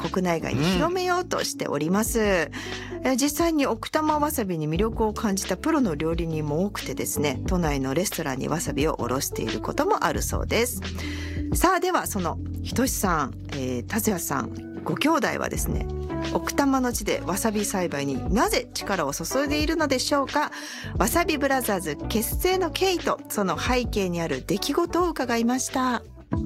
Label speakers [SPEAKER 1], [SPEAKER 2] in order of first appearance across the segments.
[SPEAKER 1] 国内外に広めようとしております。実際に奥多摩わさびに魅力を感じたプロの料理人も多くてですね、都内のレストランにわさびを卸していることもあるそうです。さあではそのひとしさん、達也さんご兄弟はですね、奥多摩の地でわさび栽培になぜ力を注いでいるのでしょうか。わさびブラザーズ結成の経緯とその背景にある出来事を伺いました。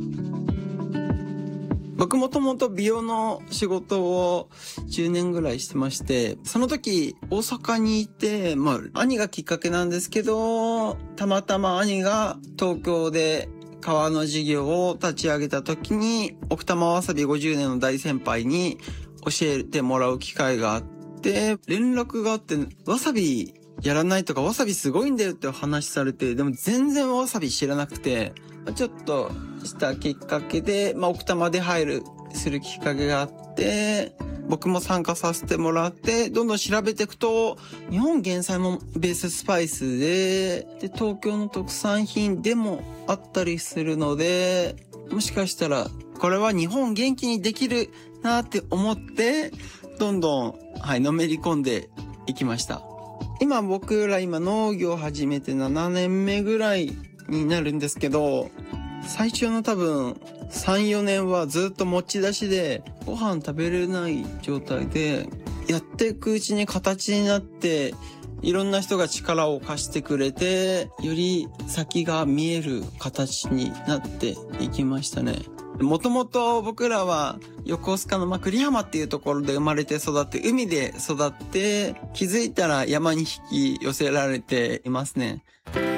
[SPEAKER 2] 僕もともと美容の仕事を10年ぐらいしてまして、その時大阪にいて、兄がきっかけなんですけど、たまたま兄が東京で革の事業を立ち上げた時に、奥多摩わさび50年の大先輩に教えてもらう機会があって、連絡があって、わさびやらないとか、わさびすごいんだよってお話しされて、でも全然わさび知らなくて、ちょっとしたきっかけで、奥多摩でするきっかけがあって、僕も参加させてもらって、どんどん調べていくと、日本原産のベーススパイスで、東京の特産品でもあったりするので、もしかしたら、これは日本元気にできるなって思って、どんどん、のめり込んでいきました。僕ら農業を始めて7年目ぐらいになるんですけど、最初の多分3、4年はずっと持ち出しでご飯食べれない状態で、やっていくうちに形になって、いろんな人が力を貸してくれて、より先が見える形になっていきましたね。もともと僕らは横須賀の栗浜っていうところで生まれて育って、海で育って、気づいたら山に引き寄せられていますね。